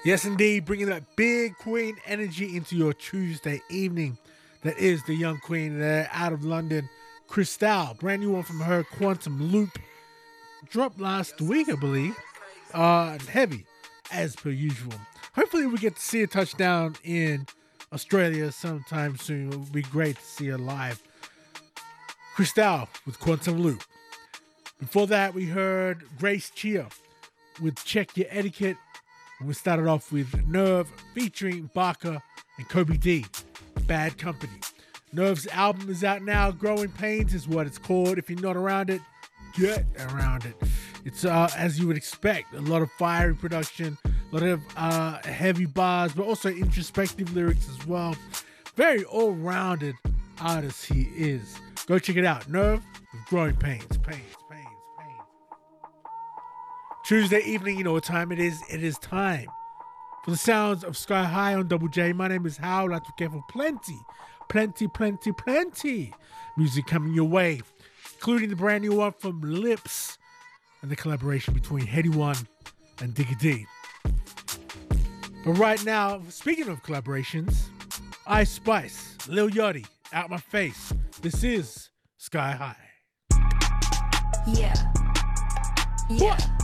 Yes, indeed, bringing that big queen energy into your Tuesday evening. That is the young queen there out of London, Cristal. Brand new one from her, Quantum Loop. Dropped last week, I believe. Heavy, as per usual. Hopefully we get to see a touchdown in Australia sometime soon. It would be great to see her live. Cristal with Quantum Loop. Before that, we heard Grace Chia with Check Your Etiquette. And we started off with Nerve featuring Barker and Kobe D. Bad Company. Nerve's album is out now. Growing Pains is what it's called. If you're not around it, get around it. It's, as you would expect, a lot of fiery production, a lot of heavy bars, but also introspective lyrics as well. Very all-rounded artist he is. Go check it out. Nerve with Growing Pains. Tuesday evening, you know what time it is. It is time for the sounds of Sky High on Double J. My name is Howell. I took care for plenty music coming your way, including the brand new one from Lips and the collaboration between Heady One and Diggy D. But right now, speaking of collaborations, Ice Spice, Lil Yachty, Out My Face. This is Sky High. Yeah. What?